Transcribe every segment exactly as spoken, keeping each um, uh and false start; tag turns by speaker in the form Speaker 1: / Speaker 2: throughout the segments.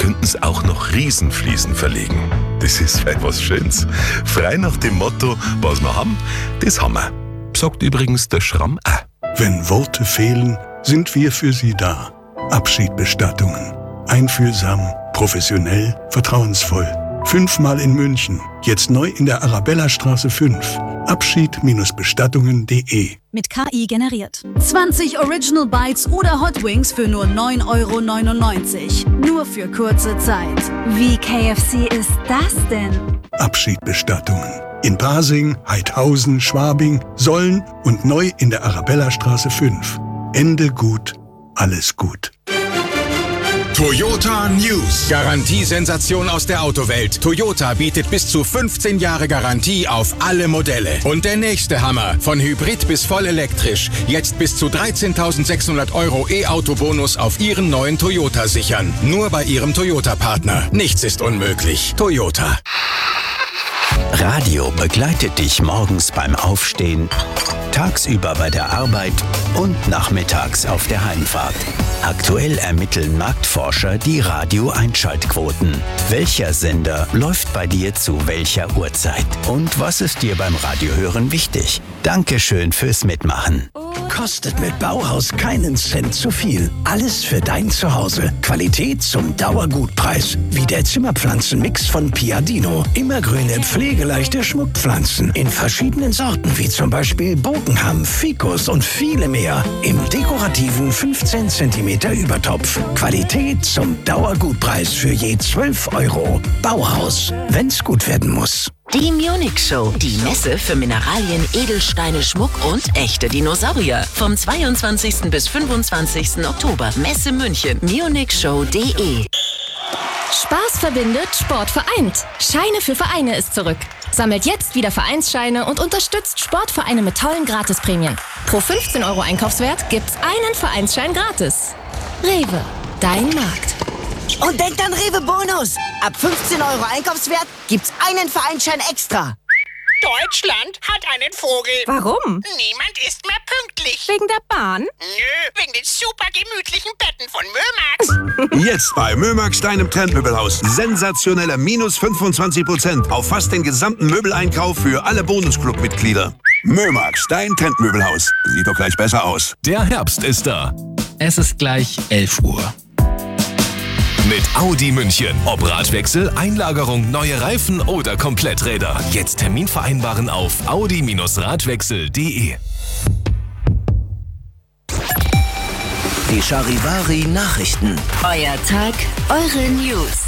Speaker 1: könnten sie auch noch Riesenfliesen verlegen. Das ist etwas Schönes. Frei nach dem Motto, was wir haben, das haben wir. Sagt übrigens der Schramm auch.
Speaker 2: Wenn Worte fehlen, sind wir für Sie da. Abschiedbestattungen. Einfühlsam, professionell, vertrauensvoll. Fünfmal in München. Jetzt neu in der Arabellastraße fünf. Abschied-bestattungen punkt de.
Speaker 3: Mit K I generiert. zwanzig Original Bites oder Hot Wings für nur neun Euro neunundneunzig. Nur für kurze Zeit. Wie K F C ist das denn?
Speaker 2: Abschiedbestattungen. In Pasing, Heidhausen, Schwabing, Solln und neu in der Arabellastraße fünf. Ende gut, alles gut.
Speaker 4: Toyota News. Garantiesensation aus der Autowelt. Toyota bietet bis zu fünfzehn Jahre Garantie auf alle Modelle. Und der nächste Hammer. Von Hybrid bis voll elektrisch. Jetzt bis zu dreizehntausendsechshundert Euro E-Auto-Bonus auf Ihren neuen Toyota sichern. Nur bei Ihrem Toyota-Partner. Nichts ist unmöglich. Toyota.
Speaker 5: Radio begleitet dich morgens beim Aufstehen, tagsüber bei der Arbeit und nachmittags auf der Heimfahrt. Aktuell ermitteln Marktforscher die Radio-Einschaltquoten. Welcher Sender läuft bei dir zu welcher Uhrzeit? Und was ist dir beim Radiohören wichtig? Dankeschön fürs Mitmachen.
Speaker 6: Kostet mit Bauhaus keinen Cent zu viel. Alles für dein Zuhause. Qualität zum Dauergutpreis. Wie der Zimmerpflanzenmix von Piadino. Immergrüne, pflegeleichte Schmuckpflanzen. In verschiedenen Sorten, wie zum Beispiel Bogenham, Ficus und viele mehr. Im dekorativen fünfzehn Zentimeter Übertopf. Qualität zum Dauergutpreis für je zwölf Euro. Bauhaus, wenn's gut werden muss.
Speaker 7: Die Munich Show, die Messe für Mineralien, Edelsteine, Schmuck und echte Dinosaurier. Vom zweiundzwanzigsten bis fünfundzwanzigsten Oktober. Messe München, munich show punkt de.
Speaker 8: Spaß verbindet, Sport vereint. Scheine für Vereine ist zurück. Sammelt jetzt wieder Vereinsscheine und unterstützt Sportvereine mit tollen Gratisprämien. Pro fünfzehn Euro Einkaufswert gibt's einen Vereinsschein gratis. Rewe, dein Markt.
Speaker 9: Und denkt an Rewe Bonus. Ab fünfzehn Euro Einkaufswert gibt's einen Vereinsschein extra.
Speaker 10: Deutschland hat einen Vogel.
Speaker 11: Warum?
Speaker 10: Niemand ist mehr pünktlich.
Speaker 11: Wegen der Bahn?
Speaker 10: Nö, wegen den super gemütlichen Betten von Mömax.
Speaker 12: Jetzt bei Mömax, deinem Trendmöbelhaus. Sensationelle minus fünfundzwanzig Prozent auf fast den gesamten Möbeleinkauf für alle Bonusclub-Mitglieder. Mömax, dein Trendmöbelhaus. Sieht doch gleich besser aus.
Speaker 13: Der Herbst ist da. Es ist gleich elf Uhr. Mit Audi München. Ob Radwechsel, Einlagerung, neue Reifen oder Kompletträder. Jetzt Termin vereinbaren auf audi radwechsel punkt de.
Speaker 5: Die Charivari Nachrichten.
Speaker 7: Euer Tag, eure News.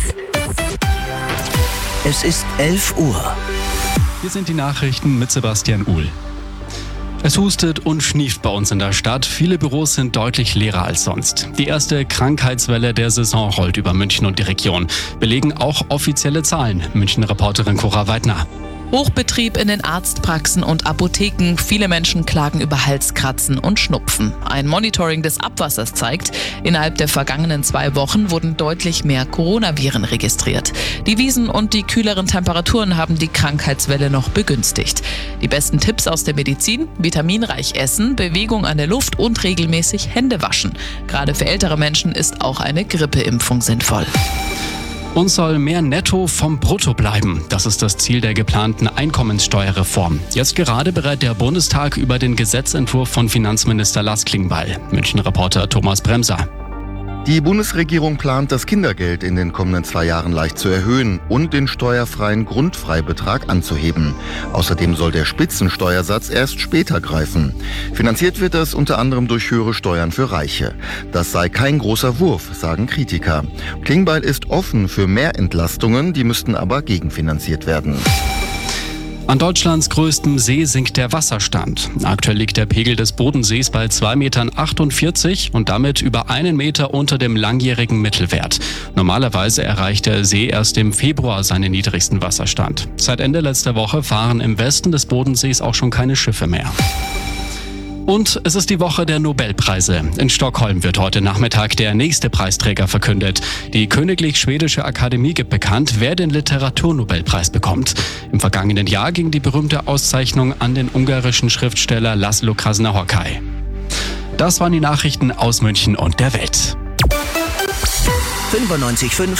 Speaker 5: Es ist elf Uhr.
Speaker 14: Hier sind die Nachrichten mit Sebastian Uhl. Es hustet und schnieft bei uns in der Stadt. Viele Büros sind deutlich leerer als sonst. Die erste Krankheitswelle der Saison rollt über München und die Region. Belegen auch offizielle Zahlen. München-Reporterin Cora Weidner.
Speaker 15: Hochbetrieb in den Arztpraxen und Apotheken. Viele Menschen klagen über Halskratzen und Schnupfen. Ein Monitoring des Abwassers zeigt, innerhalb der vergangenen zwei Wochen wurden deutlich mehr Coronaviren registriert. Die Wiesen und die kühleren Temperaturen haben die Krankheitswelle noch begünstigt. Die besten Tipps aus der Medizin: vitaminreich essen, Bewegung an der Luft und regelmäßig Hände waschen. Gerade für ältere Menschen ist auch eine Grippeimpfung sinnvoll.
Speaker 14: Uns soll mehr Netto vom Brutto bleiben. Das ist das Ziel der geplanten Einkommenssteuerreform. Jetzt gerade berät der Bundestag über den Gesetzentwurf von Finanzminister Lars Klingbeil. München-Reporter Thomas Bremser.
Speaker 16: Die Bundesregierung plant, das Kindergeld in den kommenden zwei Jahren leicht zu erhöhen und den steuerfreien Grundfreibetrag anzuheben. Außerdem soll der Spitzensteuersatz erst später greifen. Finanziert wird das unter anderem durch höhere Steuern für Reiche. Das sei kein großer Wurf, sagen Kritiker. Klingbeil ist offen für mehr Entlastungen, die müssten aber gegenfinanziert werden.
Speaker 14: An Deutschlands größtem See sinkt der Wasserstand. Aktuell liegt der Pegel des Bodensees bei zwei Komma achtundvierzig Metern und damit über einen Meter unter dem langjährigen Mittelwert. Normalerweise erreicht der See erst im Februar seinen niedrigsten Wasserstand. Seit Ende letzter Woche fahren im Westen des Bodensees auch schon keine Schiffe mehr. Und es ist die Woche der Nobelpreise. In Stockholm wird heute Nachmittag der nächste Preisträger verkündet. Die Königlich Schwedische Akademie gibt bekannt, wer den Literaturnobelpreis bekommt. Im vergangenen Jahr ging die berühmte Auszeichnung an den ungarischen Schriftsteller László Krasznahorkai. Das waren die Nachrichten aus München und der Welt.
Speaker 5: fünfundneunzig Komma fünf